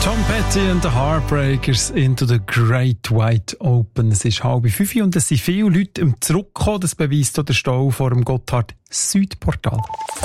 Tom Petty and the Heartbreakers into the Great White Open. Es ist 4:30 und es sind viele Leute zurückgekommen. Das beweist auch der Stau vor dem Gotthard-Südportal.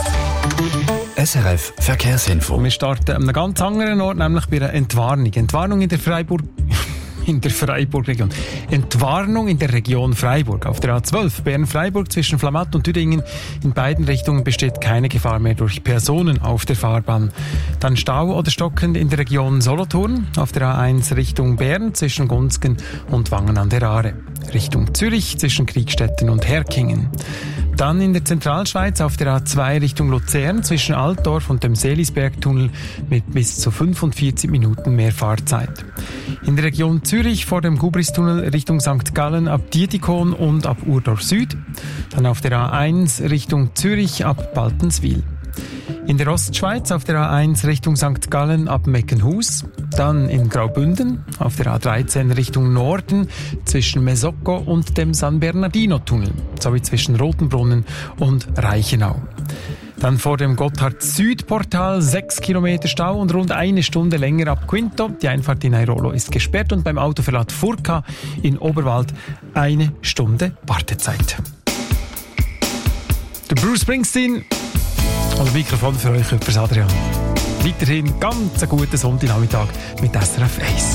SRF Verkehrsinfo. Wir starten an einem ganz anderen Ort, nämlich bei einer Entwarnung. Entwarnung in der Freiburg-Region. Entwarnung in der Region Freiburg. Auf der A12 Bern-Freiburg zwischen Flamatt und Tüdingen in beiden Richtungen besteht keine Gefahr mehr durch Personen auf der Fahrbahn. Dann Stau oder stockend in der Region Solothurn. Auf der A1 Richtung Bern zwischen Gunzgen und Wangen an der Aare. Richtung Zürich zwischen Kriegstetten und Herkingen. Dann in der Zentralschweiz auf der A2 Richtung Luzern zwischen Altdorf und dem Seelisbergtunnel mit bis zu 45 Minuten mehr Fahrzeit. In der Region Zürich vor dem Gubristunnel Richtung St. Gallen ab Dietikon und ab Urdorf Süd. Dann auf der A1 Richtung Zürich ab Baltenswil. In der Ostschweiz auf der A1 Richtung St. Gallen ab Meckenhus. Dann in Graubünden auf der A13 Richtung Norden zwischen Mesocco und dem San Bernardino-Tunnel sowie zwischen Rotenbrunnen und Reichenau. Dann vor dem Gotthard-Südportal 6 Kilometer Stau und rund eine Stunde länger ab Quinto. Die Einfahrt in Airolo ist gesperrt und beim Autoverlad Furka in Oberwald 1 Stunde Wartezeit. Der Bruce Springsteen und Mikrofon für euch, Adrian. Weiterhin ganz einen guten Sonntagnachmittag mit SRF 1.